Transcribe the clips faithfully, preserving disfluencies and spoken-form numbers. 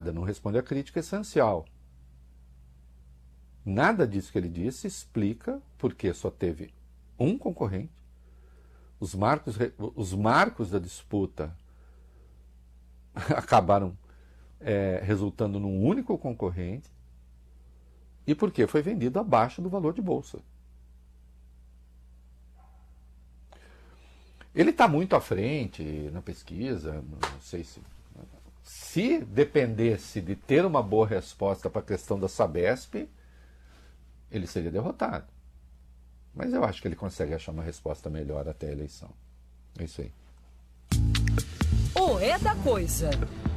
nada, não responde à crítica essencial. Nada disso que ele disse explica porque só teve um concorrente, os marcos, os marcos da disputa acabaram é, resultando num único concorrente e porque foi vendido abaixo do valor de bolsa. Ele está muito à frente na pesquisa, não sei se... Se dependesse de ter uma boa resposta para a questão da Sabesp, ele seria derrotado. Mas eu acho que ele consegue achar uma resposta melhor até a eleição. É isso aí. O É da Coisa.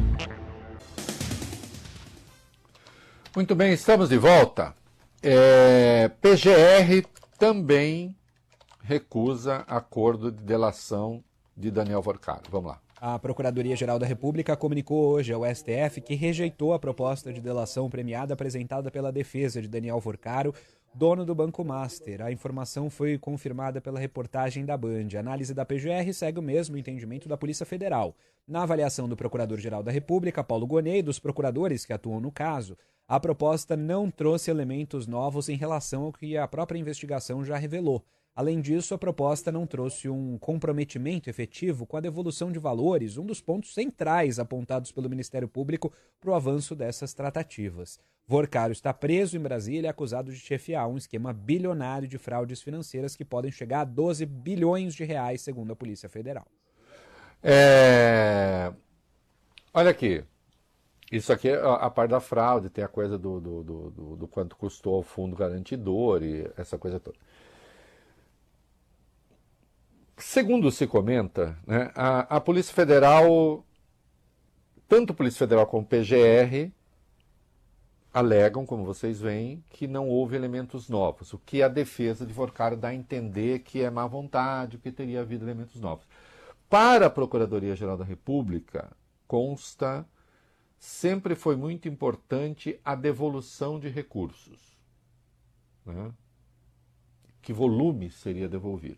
Muito bem, estamos de volta. É, P G R também recusa acordo de delação de Daniel Vorcaro. Vamos lá. A Procuradoria-Geral da República comunicou hoje ao S T F que rejeitou a proposta de delação premiada apresentada pela defesa de Daniel Vorcaro, dono do Banco Master. A informação foi confirmada pela reportagem da Band. A análise da P G R segue o mesmo entendimento da Polícia Federal. Na avaliação do Procurador-Geral da República, Paulo Gonet, e dos procuradores que atuam no caso, a proposta não trouxe elementos novos em relação ao que a própria investigação já revelou. Além disso, a proposta não trouxe um comprometimento efetivo com a devolução de valores, um dos pontos centrais apontados pelo Ministério Público para o avanço dessas tratativas. Vorcaro está preso em Brasília, acusado de chefiar um esquema bilionário de fraudes financeiras que podem chegar a doze bilhões de reais, segundo a Polícia Federal. É... Olha aqui, isso aqui é a parte da fraude, tem a coisa do, do, do, do, do quanto custou o fundo garantidor e essa coisa toda. Segundo se comenta, né, a, a Polícia Federal, tanto a Polícia Federal como o P G R, alegam, como vocês veem, que não houve elementos novos, o que a defesa de Vorcaro dá a entender que é má vontade, que teria havido elementos novos. Para a Procuradoria-Geral da República, consta, sempre foi muito importante a devolução de recursos. Né? Que volume seria devolvido?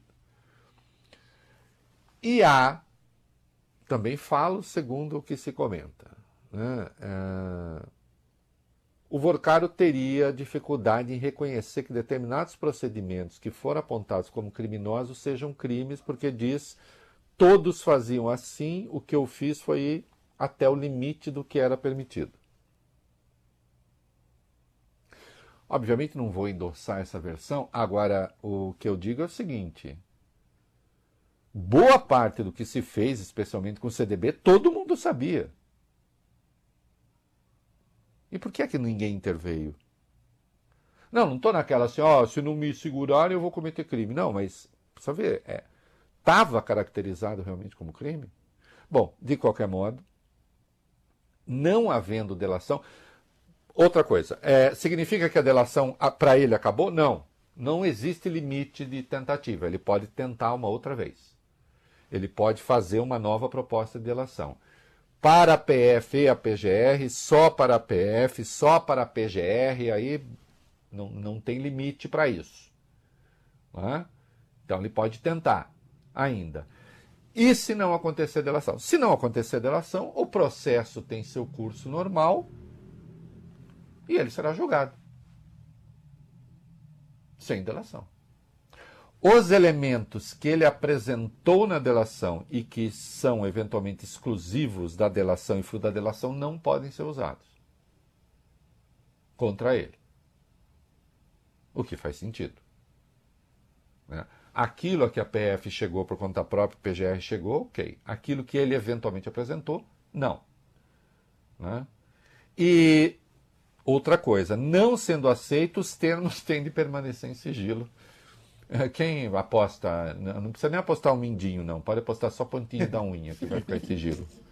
E há, também falo segundo o que se comenta, né? É, o Vorcaro teria dificuldade em reconhecer que determinados procedimentos que foram apontados como criminosos sejam crimes, porque diz, todos faziam assim, o que eu fiz foi ir até o limite do que era permitido. Obviamente não vou endossar essa versão, agora o que eu digo é o seguinte... Boa parte do que se fez, especialmente com o C D B, todo mundo sabia. E por que é que ninguém interveio? Não, não estou naquela assim, ó, se não me segurarem eu vou cometer crime. Não, mas, precisa ver, estava é, caracterizado realmente como crime? Bom, de qualquer modo, não havendo delação... Outra coisa, é, significa que a delação para ele acabou? Não, não existe limite de tentativa, ele pode tentar uma outra vez. Ele pode fazer uma nova proposta de delação. Para a P F e a P G R, só para a P F, só para a P G R, aí não, não tem limite para isso. Né? Então ele pode tentar ainda. E se não acontecer delação? Se não acontecer delação, o processo tem seu curso normal e ele será julgado. Sem delação. Os elementos que ele apresentou na delação e que são eventualmente exclusivos da delação e fruto da delação não podem ser usados contra ele. O que faz sentido. Né? Aquilo a que a P F chegou por conta própria, o P G R chegou, ok. Aquilo que ele eventualmente apresentou, não. Né? E outra coisa, não sendo aceito, os termos têm de permanecer em sigilo. Quem aposta, não precisa nem apostar um mindinho, não. Pode apostar só pontinho da unha, que vai ficar em sigilo.